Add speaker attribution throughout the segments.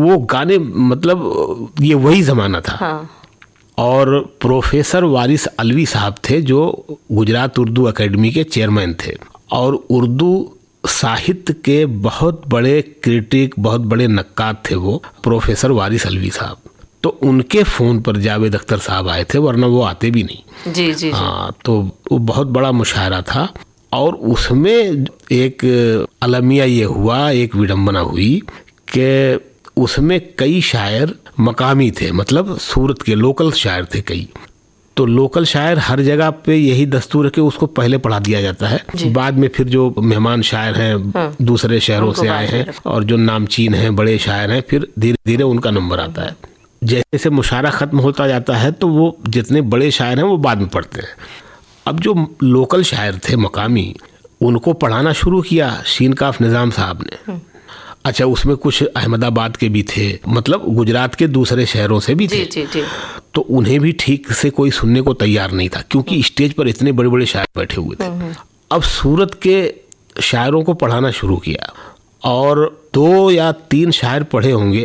Speaker 1: वो गाने मतलब ये वही ज़माना था।
Speaker 2: हाँ।
Speaker 1: और प्रोफेसर वारिस अलवी साहब थे जो गुजरात उर्दू एकेडमी के चेयरमैन थे और उर्दू साहित्य के बहुत बड़े क्रिटिक, बहुत बड़े नक्काद थे वो प्रोफेसर वारिस अलवी साहब। तो उनके फ़ोन पर जावेद अख्तर साहब आए थे, वरना वो आते भी नहीं।
Speaker 2: जी जी।
Speaker 1: हाँ, तो वो बहुत बड़ा मुशायरा था और उसमें एक अलमिया ये हुआ, एक विडंबना हुई कि उसमें कई शायर मकामी थे, मतलब सूरत के लोकल शायर थे कई। तो लोकल शायर हर जगह पे यही दस्तूर है कि उसको पहले पढ़ा दिया जाता है, बाद में फिर जो मेहमान शायर हैं दूसरे शहरों से आए हैं और जो नामचीन हैं, बड़े शायर हैं, फिर धीरे धीरे उनका नंबर आता है। जैसे मुशायरा ख़त्म होता जाता है तो वो जितने बड़े शायर हैं वो बाद में पढ़ते हैं। अब जो लोकल शायर थे मकामी, उनको पढ़ाना शुरू किया शीन काफ निज़ाम साहब ने। अच्छा, उसमें कुछ अहमदाबाद के भी थे, मतलब गुजरात के दूसरे शहरों से भी थे।
Speaker 2: जी।
Speaker 1: तो उन्हें भी ठीक से कोई सुनने को तैयार नहीं था क्योंकि स्टेज पर इतने बड़े बड़े शायर बैठे हुए थे। अब सूरत के शायरों को पढ़ाना शुरू किया और 2 या 3 शायर पढ़े होंगे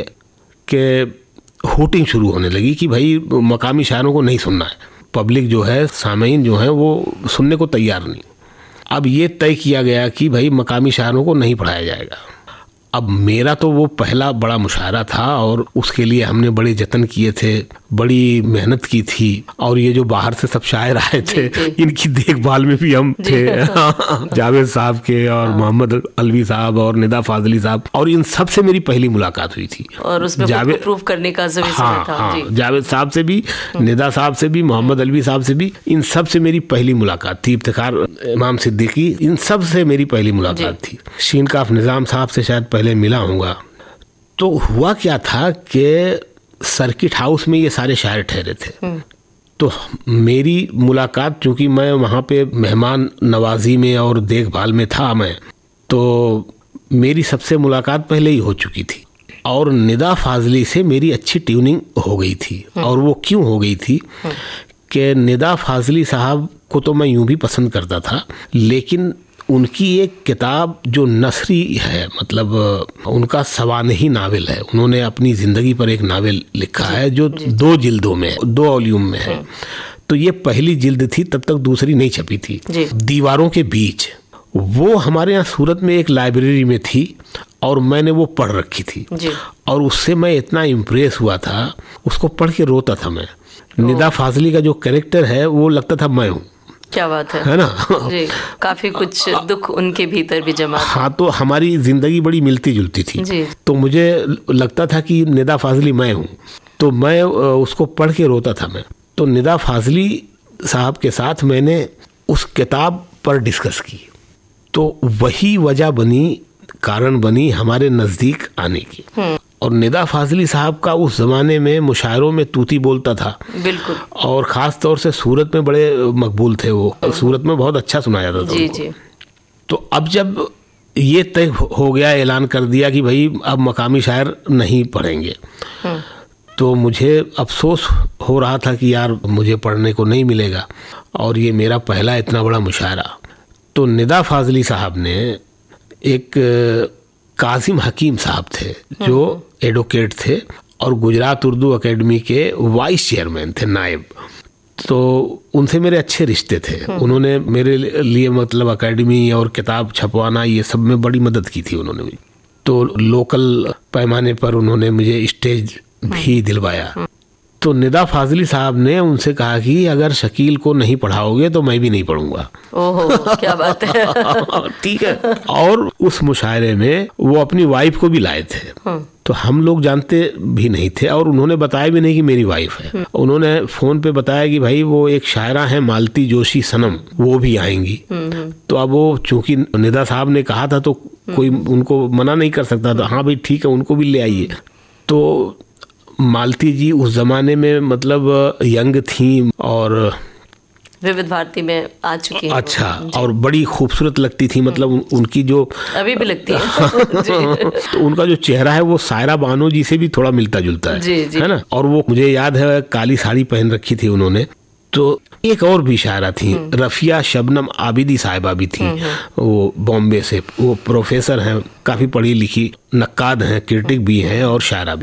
Speaker 1: कि हूटिंग शुरू होने लगी कि भाई मकामी शायरों को नहीं सुनना है। पब्लिक जो है, सामीन जो है, वो सुनने को तैयार नहीं। अब ये तय किया गया कि भाई मकामी शायरों को नहीं पढ़ाया जाएगा। अब मेरा तो वो पहला बड़ा मुशायरा था और उसके लिए हमने बड़े जतन किए थे, बड़ी मेहनत की थी। और ये जो बाहर से सब शायर आए थे, इनकी देखभाल में भी हम थे जावेद साहब के और मोहम्मद अलवी साहब और निदा फाजली साहब, और इन सब से मेरी पहली मुलाकात हुई थी।
Speaker 2: और उसमें जावेद प्रूफ करने का समय था।
Speaker 1: जावेद साहब से भी, निदा साहब से भी, मोहम्मद अलवी साहब से भी, इन सब से मेरी पहली मुलाकात थी। इफ्तिखार इमाम सिद्दीकी, इन सब से मेरी पहली मुलाकात थी। शीन काफ निज़ाम साहब से शायद पहले मिला हूँगा। तो हुआ क्या था कि सर्किट हाउस में ये सारे शायर ठहरे थे। तो मेरी मुलाकात, चूंकि मैं वहाँ पे मेहमान नवाजी में और देखभाल में था मैं, तो मेरी सबसे मुलाकात पहले ही हो चुकी थी और निदा फाजली से मेरी अच्छी ट्यूनिंग हो गई थी। और वो क्यों हो गई थी कि निदा फाजली साहब को तो मैं यूं भी पसंद करता था, लेकिन उनकी एक किताब जो नसरी है, मतलब उनका सवानही नावल है, उन्होंने अपनी ज़िंदगी पर एक नावल लिखा है जो 2 जिल्दों में है, 2 वॉल्यूम में है। तो ये पहली जिल्द थी, तब तक दूसरी नहीं छपी थी। दीवारों के बीच, वो हमारे यहाँ सूरत में एक लाइब्रेरी में थी और मैंने वो पढ़ रखी थी और उससे मैं इतना इम्प्रेस हुआ था, उसको पढ़ के रोता था मैं। निदा फाजली का जो कैरेक्टर है वो लगता था मैं हूँ।
Speaker 2: क्या बात है
Speaker 1: ना
Speaker 2: जी, काफी कुछ दुख उनके भीतर भी जमा।
Speaker 1: हाँ, तो हमारी जिंदगी बड़ी मिलती जुलती थी जी। तो मुझे लगता था कि निदा फाजली मैं हूँ, तो मैं उसको पढ़ के रोता था मैं। तो निदा फाजली साहब के साथ मैंने उस किताब पर डिस्कस की, तो वही वजह बनी, कारण बनी हमारे नज़दीक आने की। और निदा फाजली साहब का उस ज़माने में मुशायरों में तूती बोलता था, बिल्कुल, और ख़ास तौर से सूरत में बड़े मकबूल थे वो, सूरत में बहुत अच्छा सुना जाता था जी जी। तो अब जब ये तय हो गया, ऐलान कर दिया कि भाई अब मकामी शायर नहीं पढ़ेंगे, तो मुझे अफसोस हो रहा था कि यार मुझे पढ़ने को नहीं मिलेगा और ये मेरा पहला इतना बड़ा मुशायरा। तो निदा फाजली साहब ने, एक कासिम हकीम साहब थे जो एडवोकेट थे और गुजरात उर्दू एकेडमी के वाइस चेयरमैन थे, नायब, तो उनसे मेरे अच्छे रिश्ते थे। उन्होंने मेरे लिए मतलब एकेडमी और किताब छपवाना ये सब में बड़ी मदद की थी उन्होंने भी। तो लोकल पैमाने पर उन्होंने मुझे स्टेज भी दिलवाया। तो निदा फाजली साहब ने उनसे कहा कि अगर शकील को नहीं पढ़ाओगे तो मैं भी नहीं पढ़ूंगा।
Speaker 2: ओहो, क्या बात है।
Speaker 1: ठीक है। और उस मुशायरे में वो अपनी वाइफ को भी लाए थे, तो हम लोग जानते भी नहीं थे और उन्होंने बताया भी नहीं कि मेरी वाइफ है। उन्होंने फोन पे बताया कि भाई वो एक शायरा है मालती जोशी सनम, वो भी आएंगी। तो अब वो चूंकि निदा साहब ने कहा था तो कोई उनको मना नहीं कर सकता था, हाँ भाई ठीक है उनको भी ले आइए। तो मालती जी उस जमाने में मतलब यंग थी और
Speaker 2: विविध भारती में आ चुकी हैं। अच्छा,
Speaker 1: और बड़ी खूबसूरत लगती थी, मतलब उनकी जो
Speaker 2: अभी भी लगती है
Speaker 1: तो उनका जो चेहरा है वो सायरा बानो जी से भी थोड़ा मिलता जुलता है जी, जी। है ना। और वो मुझे याद है काली साड़ी पहन रखी थी उन्होंने। तो एक और भी शायरा थी, रफिया शबनम आबिदी साहिबा भी थी, वो बॉम्बे से, वो प्रोफेसर हैं, काफी पढ़ी लिखी, नक्काद हैं, क्रिटिक भी हैं और शायरा भी।